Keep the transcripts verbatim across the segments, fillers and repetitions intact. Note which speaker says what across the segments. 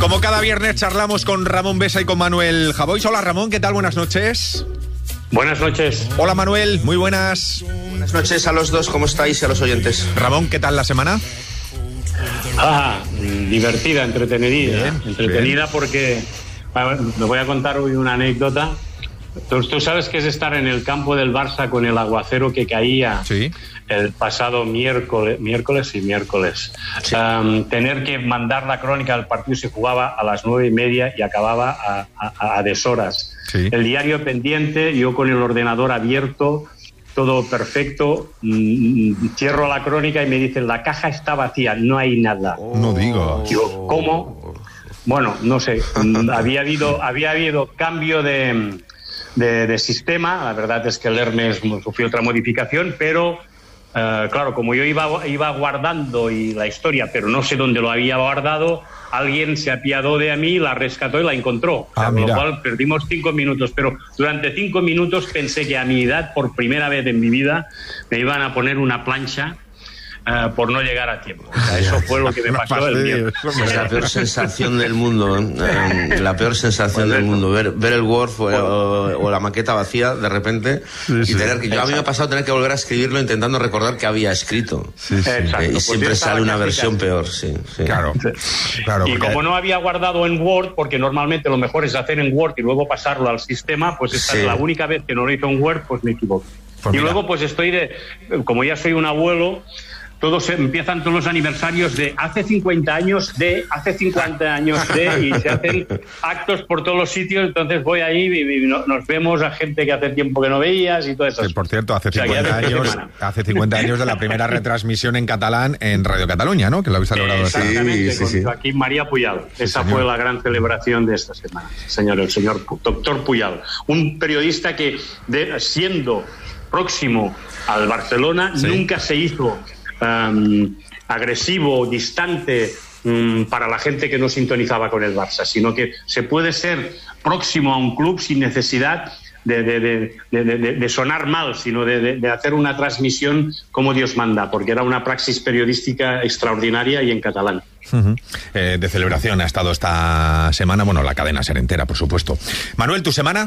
Speaker 1: Como cada viernes charlamos con Ramón Besa y con Manuel Javois. Hola Ramón, ¿qué tal? Buenas noches.
Speaker 2: Buenas noches.
Speaker 1: Hola Manuel, muy buenas.
Speaker 3: Buenas noches a los dos, ¿cómo estáis? Y a los oyentes.
Speaker 1: Ramón, ¿qué tal la semana?
Speaker 2: Ah, divertida, entretenida.
Speaker 1: Bien,
Speaker 2: entretenida
Speaker 1: bien.
Speaker 2: Porque me voy a contar hoy una anécdota. Tú, tú sabes que es estar en el campo del Barça con el aguacero que caía
Speaker 1: Sí.
Speaker 2: el pasado miércoles, miércoles y miércoles.
Speaker 3: Sí.
Speaker 2: Um, tener que mandar la crónica del partido, se jugaba a las nueve y media y acababa a, a, a deshoras.
Speaker 1: Sí.
Speaker 2: El diario pendiente, yo con el ordenador abierto, todo perfecto, mmm, cierro la crónica y me dicen, la caja está vacía, no hay nada.
Speaker 1: No digo.
Speaker 2: Digo, ¿cómo? Bueno, no sé, había habido, había habido cambio de... De, de sistema. La verdad es que el Hermes sufrió otra modificación, pero eh, claro, como yo iba, iba guardando y la historia, pero no sé dónde lo había guardado, alguien se apiadó de mí, la rescató y la encontró.
Speaker 1: Ah,
Speaker 2: con lo
Speaker 1: mira.
Speaker 2: cual perdimos cinco minutos, pero durante cinco minutos pensé que a mi edad, por primera vez en mi vida, me iban a poner una plancha Uh, por no llegar a tiempo. O sea, eso fue lo que me
Speaker 1: No
Speaker 2: pasó el
Speaker 1: fastidies,
Speaker 2: miércoles.
Speaker 3: Es la peor sensación del mundo, ¿eh? La peor sensación del mundo. Ver, ver el Word o, o, o la maqueta vacía de repente
Speaker 1: Sí,
Speaker 3: y
Speaker 1: sí.
Speaker 3: tener que... Yo, a mí me ha pasado tener que volver a escribirlo intentando recordar que había escrito.
Speaker 1: Sí, sí.
Speaker 2: Exacto.
Speaker 3: Eh, y
Speaker 2: Pues
Speaker 3: siempre
Speaker 2: yo estaba
Speaker 3: sale una
Speaker 2: casi,
Speaker 3: versión
Speaker 2: casi.
Speaker 3: peor, sí. sí.
Speaker 1: Claro, claro.
Speaker 2: Y
Speaker 1: porque-
Speaker 2: como no había guardado en Word, porque normalmente lo mejor es hacer en Word y luego pasarlo al sistema, pues esta
Speaker 3: Sí.
Speaker 2: es la única vez que no lo hice en Word, pues me equivoqué.
Speaker 1: Pues
Speaker 2: y
Speaker 1: mira.
Speaker 2: luego pues estoy de... Como ya soy un abuelo, todos empiezan todos los aniversarios de hace cincuenta años de, hace cincuenta años de, y se hacen actos por todos los sitios, entonces voy ahí y, y no- nos vemos a gente que hace tiempo que no veías y todo eso.
Speaker 1: Sí, por cierto, hace
Speaker 2: O sea, que
Speaker 1: cincuenta
Speaker 2: hace
Speaker 1: años,
Speaker 2: semana.
Speaker 1: hace cincuenta años de la primera retransmisión en catalán en Radio Cataluña, ¿no? Que lo habéis celebrado así.
Speaker 2: Exactamente,
Speaker 3: Sí, sí,
Speaker 2: con
Speaker 3: sí.
Speaker 2: Joaquín María Puyal. Esa
Speaker 1: señor.
Speaker 2: fue la gran celebración de esta semana, señor, el señor doctor Puyal. Un periodista que, de, siendo próximo al Barcelona,
Speaker 1: Sí.
Speaker 2: nunca se hizo um, agresivo, distante um, para la gente que no sintonizaba con el Barça, sino que se puede ser próximo a un club sin necesidad de, de, de, de, de, de sonar mal, sino de, de, de hacer una transmisión como Dios manda, porque era una praxis periodística extraordinaria y en catalán.
Speaker 1: Ujú. Eh, de celebración ha estado esta semana, bueno, la cadena SER entera, por supuesto. Manuel, ¿tu semana?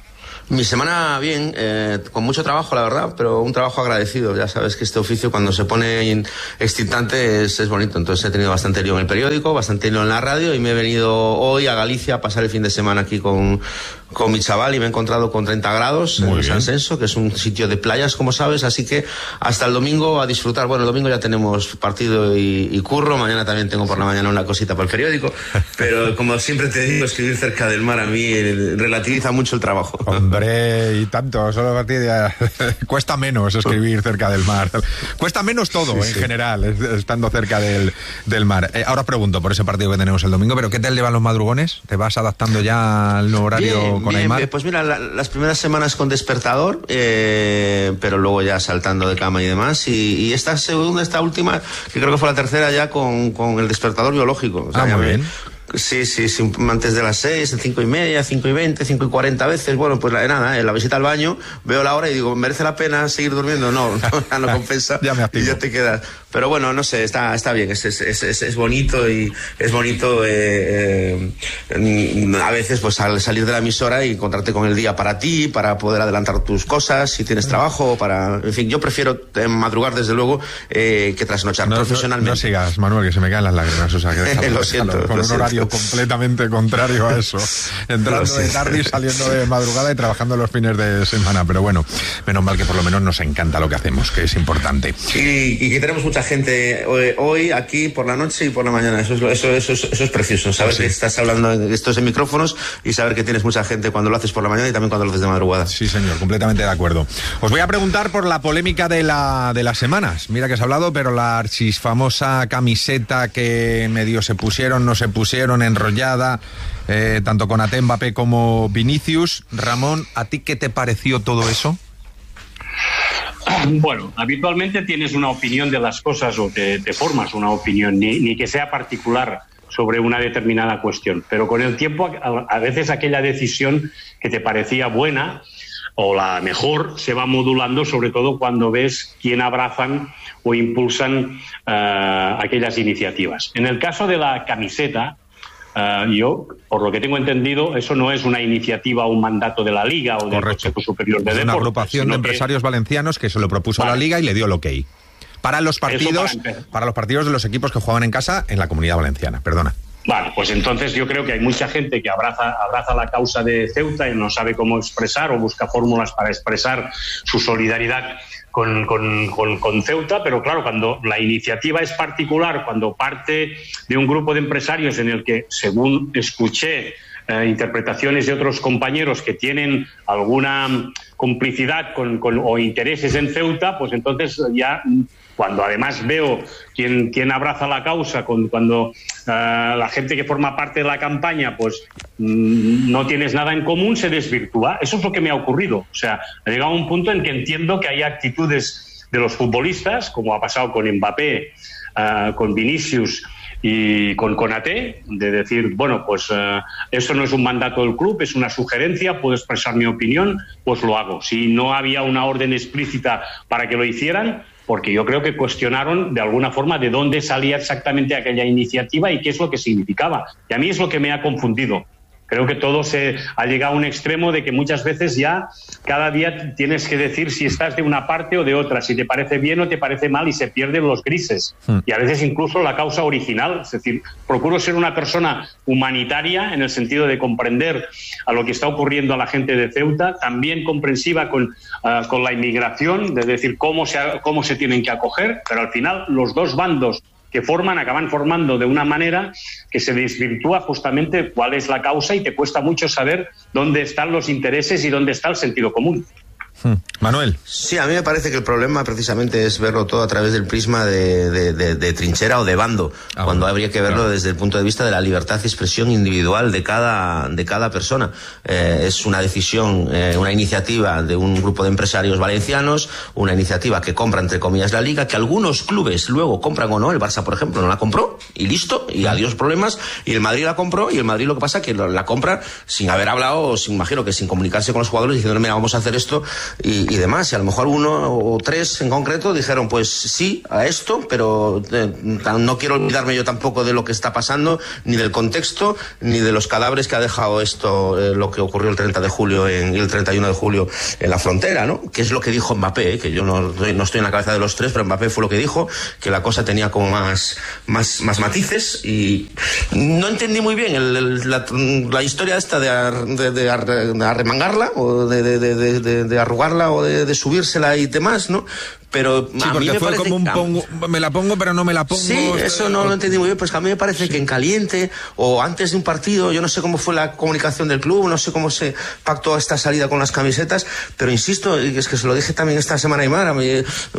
Speaker 3: Mi semana bien, eh, con mucho trabajo la verdad, pero un trabajo agradecido. Ya sabes que este oficio cuando se pone in- excitante es, es bonito. Entonces he tenido bastante lío en el periódico, bastante lío en la radio y me he venido hoy a Galicia a pasar el fin de semana aquí con, con mi chaval y me he encontrado con treinta grados
Speaker 1: Muy
Speaker 3: en
Speaker 1: bien.
Speaker 3: San Senso, que es un sitio de playas, como sabes, así que hasta el domingo a disfrutar. Bueno, el domingo ya tenemos partido y, y curro, mañana también tengo por la mañana una cosita para el periódico, pero como siempre te digo, escribir cerca del mar a mí eh, relativiza mucho el trabajo.
Speaker 1: Hombre, y tanto, solo a partir de... Cuesta menos escribir cerca del mar. Cuesta menos todo,
Speaker 3: Sí,
Speaker 1: en
Speaker 3: sí.
Speaker 1: general, es- estando cerca del, del mar. Eh, ahora os pregunto por ese partido que tenemos el domingo, pero ¿qué tal llevan los madrugones? ¿Te vas adaptando ya al nuevo horario
Speaker 3: Bien,
Speaker 1: con
Speaker 3: bien,
Speaker 1: Aimar?
Speaker 3: bien. Pues mira, la- las primeras semanas con despertador, eh, pero luego ya saltando de cama y demás. Y, y esta segunda, esta última, que creo que fue la tercera ya con, con el despertador biológico. O sea,
Speaker 1: Ah,
Speaker 3: ya
Speaker 1: muy
Speaker 3: me-
Speaker 1: bien.
Speaker 3: Sí, sí, sí, antes de las seis, cinco y media, cinco y veinte, cinco y cuarenta veces. Bueno, pues la, nada, eh, la visita al baño, veo la hora y digo, ¿merece la pena seguir durmiendo? No, no, ya no compensa.
Speaker 1: Ya me activo.
Speaker 3: Y ya te quedas. Pero bueno, no sé, está, está bien, es, es, es, es, es bonito y es bonito eh, eh, a veces pues al salir de la emisora y encontrarte con el día para ti, para poder adelantar tus cosas, si tienes trabajo, para... En fin, yo prefiero eh, madrugar desde luego eh, que trasnochar
Speaker 1: No, no,
Speaker 3: profesionalmente.
Speaker 1: no sigas, Manuel, que se me caen las lágrimas. O sea, que déjalo,
Speaker 3: Lo
Speaker 1: déjalo,
Speaker 3: siento,
Speaker 1: con
Speaker 3: lo
Speaker 1: un
Speaker 3: siento.
Speaker 1: horario completamente contrario a eso. Entrando de
Speaker 3: siento.
Speaker 1: tarde y saliendo de madrugada y trabajando los fines de semana. Pero bueno, menos mal que por lo menos nos encanta lo que hacemos, que es importante.
Speaker 3: Y, y que tenemos mucha gente hoy, hoy aquí por la noche y por la mañana. Eso es, lo- eso, eso, es- eso es precioso. Saber
Speaker 1: Sí.
Speaker 3: que estás hablando en estos en micrófonos y saber que tienes mucha gente cuando lo haces por la mañana y también cuando lo haces de madrugada.
Speaker 1: Sí, señor, completamente de acuerdo. Os voy a preguntar por la polémica de, la, de las semanas. Mira que se ha hablado, pero la archisfamosa camiseta que medio se pusieron, no se pusieron, enrollada, eh, tanto con Ate, Mbappé como Vinicius. Ramón, ¿a ti qué te pareció todo eso?
Speaker 2: Bueno, habitualmente tienes una opinión de las cosas o te, te formas una opinión, ni, ni que sea particular sobre una determinada cuestión. Pero con el tiempo, a, a veces aquella decisión que te parecía buena o la mejor se va modulando, sobre todo cuando ves quién abrazan o impulsan uh, aquellas iniciativas. En el caso de la camiseta, Uh, yo, por lo que tengo entendido, eso no es una iniciativa o un mandato de la Liga o del Consejo Superior de
Speaker 1: Deportes. Es una agrupación de empresarios que... valencianos que se lo propuso vale. a la Liga y le dio el ok. Para los partidos, para, para los partidos de los equipos que juegan en casa en la Comunidad Valenciana. Perdona.
Speaker 2: Vale, pues entonces yo creo que hay mucha gente que abraza, abraza la causa de Ceuta y no sabe cómo expresar o busca fórmulas para expresar su solidaridad con, con, con, con Ceuta, pero claro, cuando la iniciativa es particular, cuando parte de un grupo de empresarios en el que, según escuché, eh, interpretaciones de otros compañeros que tienen alguna complicidad con, con, o intereses en Ceuta, pues entonces ya... Cuando además veo quién, quién abraza la causa, con, cuando uh, la gente que forma parte de la campaña pues mm, no tienes nada en común, se desvirtúa. Eso es lo que me ha ocurrido. O sea, ha llegado a un punto en que entiendo que hay actitudes de los futbolistas, como ha pasado con Mbappé, uh, con Vinicius y con Konaté, de decir, bueno, pues uh, esto no es un mandato del club, es una sugerencia, puedo expresar mi opinión, pues lo hago. Si no había una orden explícita para que lo hicieran, porque yo creo que cuestionaron de alguna forma de dónde salía exactamente aquella iniciativa y qué es lo que significaba. Y a mí es lo que me ha confundido. Creo que todo se ha llegado a un extremo de que muchas veces ya cada día tienes que decir si estás de una parte o de otra, si te parece bien o te parece mal, y se pierden los grises. Hmm. Y a veces incluso la causa original. Es decir, procuro ser una persona humanitaria en el sentido de comprender a lo que está ocurriendo a la gente de Ceuta, también comprensiva con, uh, con la inmigración, de decir cómo se, cómo se tienen que acoger, pero al final los dos bandos que forman, acaban formando de una manera que se desvirtúa justamente cuál es la causa y te cuesta mucho saber dónde están los intereses y dónde está el sentido común.
Speaker 1: Hmm. Manuel.
Speaker 3: Sí, a mí me parece que el problema precisamente es verlo todo a través del prisma de, de, de, de trinchera o de bando, ah, cuando bueno, habría que verlo claro. desde el punto de vista de la libertad de expresión individual de cada, de cada persona. Eh, es una decisión, eh, una iniciativa de un grupo de empresarios valencianos, una iniciativa que compra, entre comillas, la Liga, que algunos clubes luego compran o no. El Barça, por ejemplo, no la compró y listo, y adiós problemas, y el Madrid la compró, y el Madrid lo que pasa es que la compra sin haber hablado, o sin, imagino que sin comunicarse con los jugadores, diciendo, mira, vamos a hacer esto Y, y demás, y a lo mejor uno o tres en concreto dijeron pues sí a esto, pero eh, no quiero olvidarme yo tampoco de lo que está pasando, ni del contexto, ni de los cadáveres que ha dejado esto, eh, lo que ocurrió el treinta de julio en, y el treinta y uno de julio en la frontera, ¿no? Que es lo que dijo Mbappé, eh, que yo no, no estoy en la cabeza de los tres, pero Mbappé fue lo que dijo, que la cosa tenía como más, más, más matices, y no entendí muy bien el, el, la, la historia esta de, ar, de, de, ar, de arremangarla o de, de, de, de, de arrugarla o de, de subírsela y demás, ¿no? Pero
Speaker 1: sí, a mí me fue parece como un pongo, me la pongo pero no me la pongo.
Speaker 3: Sí, eso no lo entendí muy bien, pues a mí me parece sí. que en caliente o antes de un partido, yo no sé cómo fue la comunicación del club, no sé cómo se pactó esta salida con las camisetas, pero insisto, y es que se lo dije también esta semana a Aymar, a mí,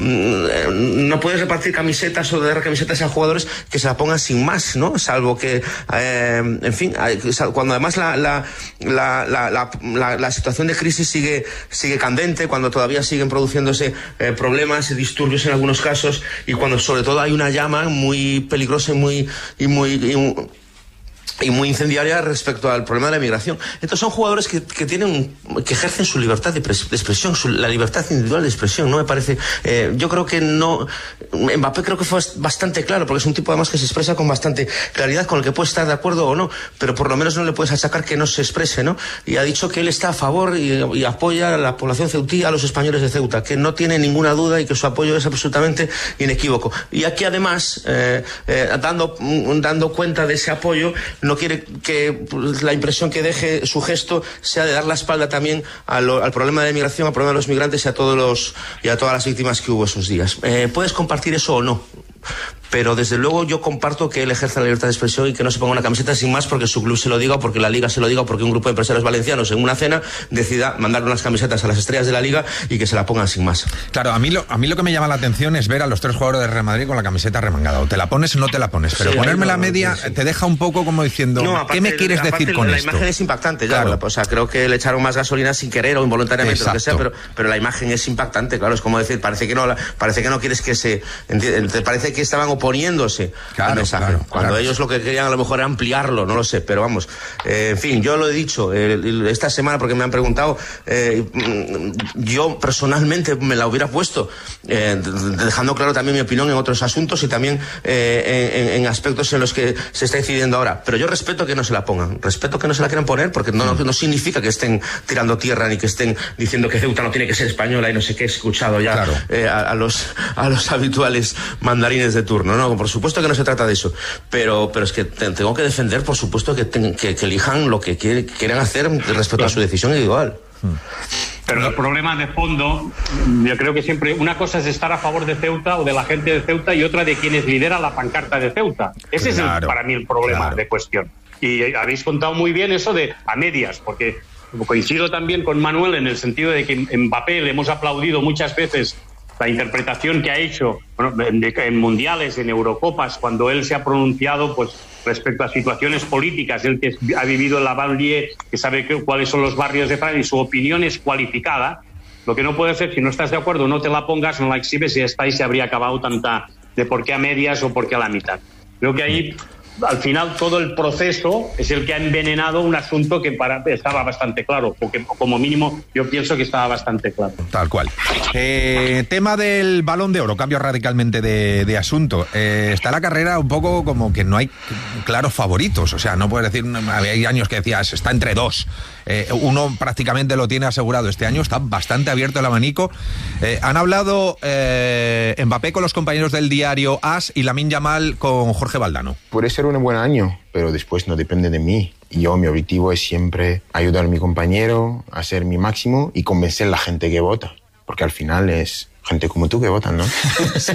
Speaker 3: no puedes repartir camisetas o dar camisetas a jugadores que se la pongan sin más, ¿no? Salvo que, eh, en fin, cuando además la, la, la, la, la, la, la situación de crisis sigue, sigue candente, cuando todavía siguen produciéndose eh, problemas, disturbios en algunos casos, y cuando sobre todo hay una llama muy peligrosa y muy y muy y, y muy incendiaria respecto al problema de la migración. Estos son jugadores que, que tienen, que ejercen su libertad de, pres, de expresión, su, la libertad individual de expresión, ¿no? Me parece, eh, yo creo que no, Mbappé creo que fue bastante claro, porque es un tipo además que se expresa con bastante claridad, con el que puede estar de acuerdo o no, pero por lo menos no le puedes achacar que no se exprese, ¿no? Y ha dicho que él está a favor y, y apoya a la población ceutí, a los españoles de Ceuta, que no tiene ninguna duda y que su apoyo es absolutamente inequívoco. Y aquí además, eh, eh, dando, dando cuenta de ese apoyo, no quiere que pues, la impresión que deje su gesto sea de dar la espalda también a lo, al problema de la inmigración, al problema de los migrantes y a todos los y a todas las víctimas que hubo esos días. Eh, ¿Puedes compartir eso o no? Pero desde luego yo comparto que él ejerza la libertad de expresión y que no se ponga una camiseta sin más porque su club se lo diga, o porque la Liga se lo diga, o porque un grupo de empresarios valencianos en una cena decida mandar unas camisetas a las estrellas de la Liga y que se la pongan sin más.
Speaker 1: Claro, a mí lo, a mí lo que me llama la atención es ver a los tres jugadores de Real Madrid con la camiseta remangada. O te la pones o no te la pones, pero sí, ponerme no, la media sí. te deja un poco como diciendo, no, aparte, ¿qué me quieres decir con
Speaker 3: la
Speaker 1: esto?
Speaker 3: La imagen es impactante, ya, claro. O sea, creo que le echaron más gasolina sin querer o involuntariamente, Exacto. lo que sea, pero, pero la imagen es impactante, claro, es como decir, parece que no, parece que no quieres que se, te parece que estaban oponiendo oponiéndose
Speaker 1: claro,
Speaker 3: al mensaje,
Speaker 1: claro,
Speaker 3: cuando
Speaker 1: claro.
Speaker 3: ellos lo que querían a lo mejor era ampliarlo, no lo sé, pero vamos, eh, en fin, yo lo he dicho eh, esta semana porque me han preguntado, eh, yo personalmente me la hubiera puesto, eh, dejando claro también mi opinión en otros asuntos y también eh, en, en aspectos en los que se está decidiendo ahora, pero yo respeto que no se la pongan, respeto que no se la quieran poner, porque no, no, no significa que estén tirando tierra ni que estén diciendo que Ceuta no tiene que ser española y no sé qué. He escuchado ya
Speaker 1: claro.
Speaker 3: eh, a, a los a los habituales mandarines de turno, no, por supuesto que no se trata de eso, pero pero es que te, tengo que defender, por supuesto, que, ten, que, que elijan lo que quiere, quieran hacer respecto claro. a su decisión individual.
Speaker 2: Pero el problema de fondo, yo creo que siempre una cosa es estar a favor de Ceuta o de la gente de Ceuta y otra de quienes lideran la pancarta de Ceuta. Ese claro, es el, para mí el problema claro. de cuestión. Y habéis contado muy bien eso de a medias, porque coincido también con Manuel en el sentido de que Mbappé le hemos aplaudido muchas veces la interpretación que ha hecho bueno, en, en mundiales, en Eurocopas, cuando él se ha pronunciado pues respecto a situaciones políticas, él que ha vivido en la banlieue, que sabe que, cuáles son los barrios de Francia y su opinión es cualificada. Lo que no puede ser, si no estás de acuerdo, no te la pongas, no la exhibes y ya está, y se habría acabado tanta de por qué a medias o por qué a la mitad. Creo que ahí, al final, todo el proceso es el que ha envenenado un asunto que para, estaba bastante claro, porque como mínimo yo pienso que estaba bastante claro.
Speaker 1: Tal cual. Eh, tema del Balón de Oro, cambio radicalmente de, de asunto. Eh, está la carrera un poco como que no hay claros favoritos, o sea, no puedes decir, había años que decías, está entre dos. Eh, uno prácticamente lo tiene asegurado. Este año está bastante abierto el abanico. Eh, han hablado eh, Mbappé con los compañeros del diario AS y Lamine Yamal con Jorge Valdano.
Speaker 4: Puede ser un buen año, pero después no depende de mí. Y yo, mi objetivo es siempre ayudar a mi compañero, hacer mi máximo y convencer a la gente que vota. Porque al final es gente como tú que votan, ¿no?
Speaker 5: Sí.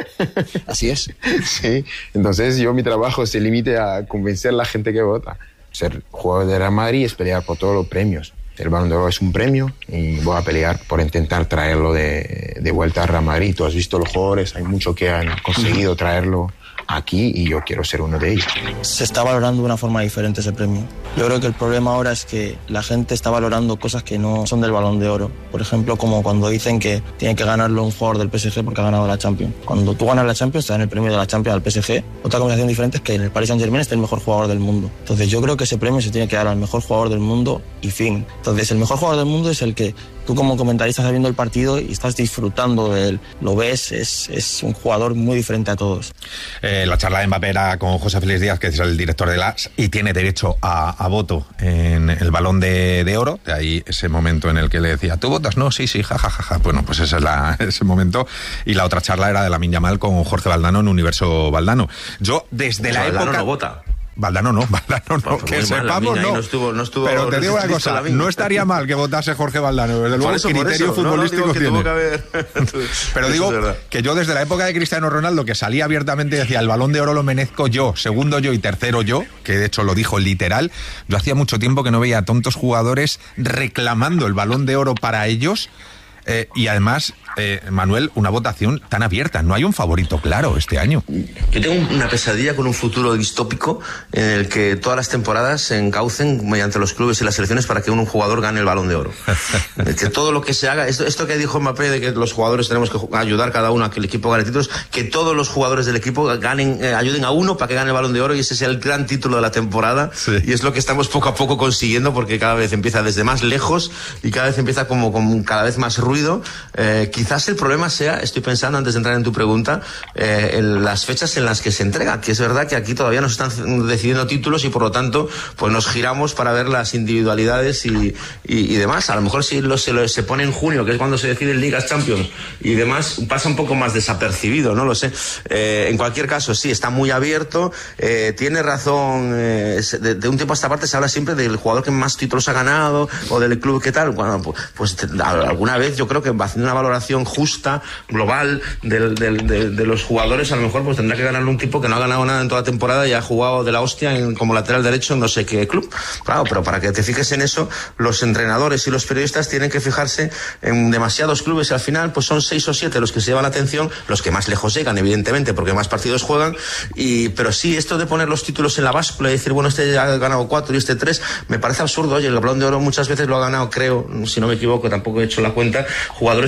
Speaker 5: Así es.
Speaker 4: Sí, entonces yo mi trabajo se limita a convencer a la gente que vota. Ser jugador de Real Madrid es pelear por todos los premios. El Balón de Oro es un premio y voy a pelear por intentar traerlo de, de vuelta a Real Madrid. Tú has visto los jugadores, hay muchos que han conseguido traerlo aquí y yo quiero ser uno de ellos.
Speaker 5: Se está valorando de una forma diferente ese premio. Yo creo que el problema ahora es que la gente está valorando cosas que no son del Balón de Oro. Por ejemplo, como cuando dicen que tiene que ganarlo un jugador del P S G porque ha ganado la Champions. Cuando tú ganas la Champions, te dan el premio de la Champions al P S G. Otra conversación diferente es que en el Paris Saint-Germain esté el mejor jugador del mundo. Entonces yo creo que ese premio se tiene que dar al mejor jugador del mundo y fin. Entonces el mejor jugador del mundo es el que tú como comentarista estás viendo el partido y estás disfrutando de él. Lo ves, es, es un jugador muy diferente a todos.
Speaker 1: Eh, la charla de Mbappé era con José Félix Díaz, que es el director de la A S y tiene derecho a, a voto en el Balón de, de Oro. De ahí ese momento en el que le decía, ¿tú votas? No, sí, sí, jajajaja. Ja, ja. Bueno, pues ese es la, ese momento. Y la otra charla era de Lamine Yamal con Jorge Valdano en Universo Valdano. Yo, desde la
Speaker 3: Valdano
Speaker 1: época...
Speaker 3: no vota.
Speaker 1: Valdano no, Valdano no, que sepamos no.
Speaker 3: no, estuvo, no estuvo
Speaker 1: pero te digo una cosa, no estaría mal que votase Jorge Valdano, desde luego
Speaker 3: eso,
Speaker 1: criterio futbolístico
Speaker 3: no, no,
Speaker 1: tiene.
Speaker 3: Que haber...
Speaker 1: Pero digo que yo desde la época de Cristiano Ronaldo, que salía abiertamente y decía el Balón de Oro lo merezco yo, segundo yo y tercero yo, que de hecho lo dijo literal, yo hacía mucho tiempo que no veía a tontos jugadores reclamando el Balón de Oro para ellos. Eh, y además, eh, Manuel, una votación tan abierta. No hay un favorito claro este año.
Speaker 3: Yo tengo una pesadilla con un futuro distópico en el que todas las temporadas se encaucen mediante los clubes y las selecciones para que un jugador gane el Balón de Oro. Que todo lo que se haga, esto, esto que dijo Mbappé de que los jugadores tenemos que ayudar cada uno a que el equipo gane títulos, que todos los jugadores del equipo ganen, eh, ayuden a uno para que gane el Balón de Oro y ese sea el gran título de la temporada. Sí. Y es lo que estamos poco a poco consiguiendo porque cada vez empieza desde más lejos y cada vez empieza como con cada vez más ruido. Eh, quizás el problema sea, estoy pensando antes de entrar en tu pregunta, eh, en las fechas en las que se entrega, que es verdad que aquí todavía nos están decidiendo títulos y por lo tanto pues nos giramos para ver las individualidades y, y, y demás. A lo mejor si lo, se, lo, se pone en junio, que es cuando se deciden Ligas, Champions y demás, pasa un poco más desapercibido, no lo sé. Eh, en cualquier caso, sí, está muy abierto, eh, tiene razón, eh, de, de un tiempo a esta parte se habla siempre del jugador que más títulos ha ganado o del club que tal. Bueno, pues, pues alguna vez yo creo que haciendo una valoración justa, global del, del, de, de los jugadores, a lo mejor pues tendrá que ganarle un tipo que no ha ganado nada en toda la temporada y ha jugado de la hostia en, como lateral derecho en no sé qué club. Claro, pero para que te fijes en eso, los entrenadores y los periodistas tienen que fijarse en demasiados clubes y al final pues son seis o siete los que se llevan la atención, los que más lejos llegan, evidentemente, porque más partidos juegan. Y pero sí, esto de poner los títulos en la báscula y decir, bueno, este ya ha ganado cuatro y este tres, me parece absurdo. Oye, el Balón de Oro muchas veces lo ha ganado, creo, si no me equivoco, tampoco he hecho la cuenta, jugadores pues en esa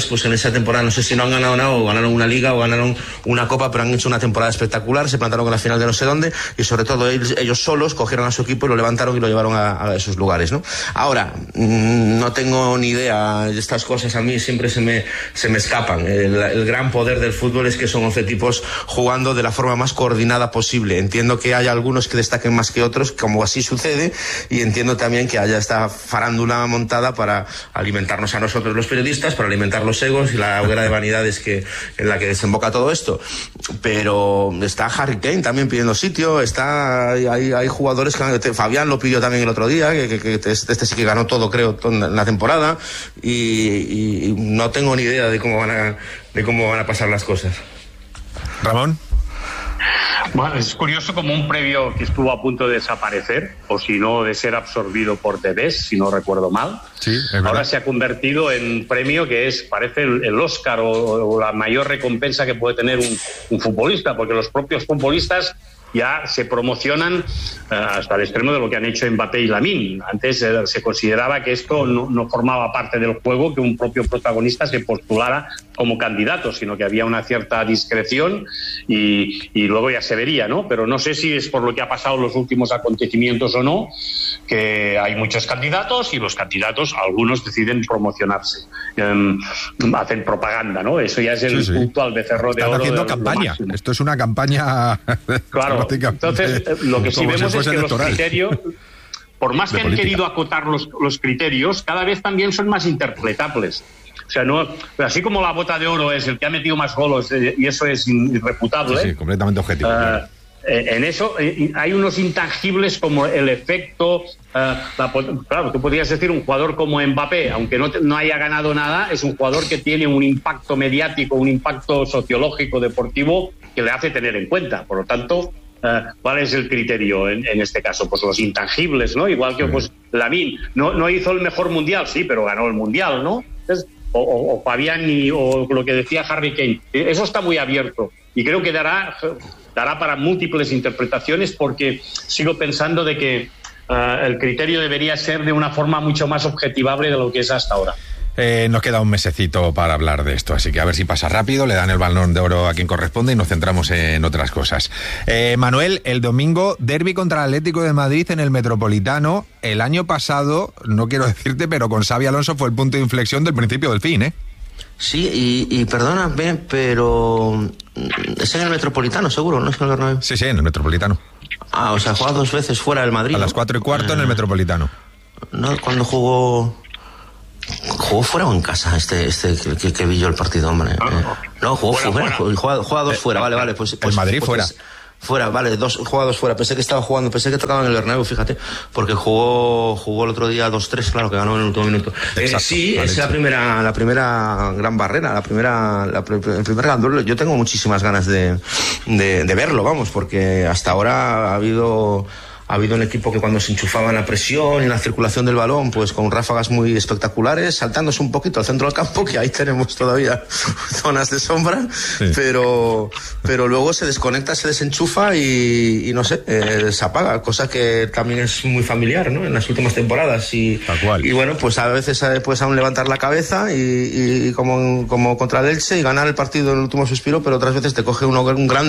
Speaker 3: esta temporada, no sé si no han ganado nada, o ganaron una liga o ganaron una copa, pero han hecho una temporada espectacular, se plantaron en la final de no sé dónde, y sobre todo ellos, ellos solos cogieron a su equipo y lo levantaron y lo llevaron a, a esos lugares, ¿no? Ahora, mmm, no tengo ni idea, estas cosas a mí siempre se me, se me escapan. El, el gran poder del fútbol es que son once tipos jugando de la forma más coordinada posible. Entiendo que haya algunos que destaquen más que otros, como así sucede, y entiendo también que haya esta farándula montada para alimentarnos a nosotros los periodistas, para alimentar los egos y la hoguera de vanidades que, en la que desemboca todo esto. Pero está Harry Kane también pidiendo sitio, está hay, hay jugadores que Fabián lo pidió también el otro día, que, que, que este, este sí que ganó todo, creo, en la temporada, y, y, y no tengo ni idea de cómo van a, de cómo van a pasar las cosas.
Speaker 1: Ramón.
Speaker 2: Bueno, es curioso como un previo que estuvo a punto de desaparecer, o si no de ser absorbido por The Best, si no recuerdo mal.
Speaker 1: Sí,
Speaker 2: ahora se ha convertido en un premio que es, parece el, el Oscar o, o la mayor recompensa que puede tener un, un futbolista, porque los propios futbolistas ya se promocionan uh, hasta el extremo de lo que han hecho Mbappé y Lamine. Antes eh, se consideraba que esto no, no formaba parte del juego, que un propio protagonista se postulara como candidato, sino que había una cierta discreción y, y luego ya se vería, ¿no? Pero no sé si es por lo que ha pasado en los últimos acontecimientos o no, que hay muchos candidatos y los candidatos, algunos deciden promocionarse, um, hacen propaganda, ¿no? Eso ya es el sí, sí. punto al becerro de
Speaker 1: Están
Speaker 2: oro.
Speaker 1: haciendo
Speaker 2: de,
Speaker 1: campaña. Esto es una campaña.
Speaker 2: Claro. Entonces, lo que sí vemos es que electoral. Los criterios, por más que han política. querido acotar los, los criterios, cada vez también son más interpretables. O sea, no, así como la bota de oro es el que ha metido más goles eh, y eso es irrefutable.
Speaker 1: Sí, sí, completamente objetivo. Uh,
Speaker 2: claro. eh, en eso eh, hay unos intangibles como el efecto. Uh, la, claro, tú podrías decir un jugador como Mbappé, aunque no, no haya ganado nada, es un jugador que tiene un impacto mediático, un impacto sociológico, deportivo, que le hace tener en cuenta. Por lo tanto, Uh, ¿cuál es el criterio en, en este caso? Pues los intangibles, ¿no? Igual que pues Lamine no, no hizo el mejor mundial, sí, pero ganó el mundial, ¿no? Entonces, o, o, o Fabián y, o lo que decía Harry Kane, eso está muy abierto y creo que dará, dará para múltiples interpretaciones, porque sigo pensando de que uh, el criterio debería ser de una forma mucho más objetivable de lo que es hasta ahora.
Speaker 1: Eh, nos queda un mesecito para hablar de esto, así que a ver si pasa rápido, le dan el Balón de Oro a quien corresponde y nos centramos en otras cosas. Eh, Manuel, el domingo, derbi contra el Atlético de Madrid en el Metropolitano. El año pasado, no quiero decirte, pero con Xabi Alonso fue el punto de inflexión del principio del fin, ¿eh?
Speaker 3: Sí, y, y perdóname, pero es en el Metropolitano, seguro, ¿no es en el Bernabéu?
Speaker 1: Sí, sí, en el Metropolitano.
Speaker 3: Ah, o sea, jugado dos veces fuera del Madrid.
Speaker 1: A
Speaker 3: ¿no?
Speaker 1: las cuatro y cuarto eh, en el Metropolitano.
Speaker 3: No, cuando jugó... ¿Jugó fuera o en casa este, este que, que vi yo el partido, hombre?
Speaker 2: No,
Speaker 3: eh, no jugó fuera,
Speaker 2: fuera,
Speaker 3: fuera. Juega, juega dos
Speaker 1: eh,
Speaker 3: fuera, vale, vale. Pues, pues,
Speaker 1: el Madrid
Speaker 3: pues,
Speaker 1: fuera.
Speaker 3: Pues, fuera, vale, dos jugados fuera. Pensé que estaba jugando, pensé que tocaba en el Bernabéu, fíjate, porque jugó jugó el otro día dos tres, claro, que ganó en el último minuto.
Speaker 1: Exacto,
Speaker 3: eh, sí,
Speaker 1: vale,
Speaker 3: es la primera, la primera gran barrera, la primera, la, el primer gran duelo. Yo tengo muchísimas ganas de, de, de verlo, vamos, porque hasta ahora ha habido... Ha habido un equipo que cuando se enchufaba en la presión y en la circulación del balón, pues con ráfagas muy espectaculares, saltándose un poquito al centro del campo, que ahí tenemos todavía zonas de sombra, sí. pero pero luego se desconecta, se desenchufa y, y no sé, eh, se apaga, cosa que también es muy familiar, ¿no? En las últimas temporadas. Y,
Speaker 1: Tal cual.
Speaker 3: y bueno, pues a veces puedes aún levantar la cabeza y, y como, como contra el Elche y ganar el partido en el último suspiro, pero otras veces te coge uno, un gran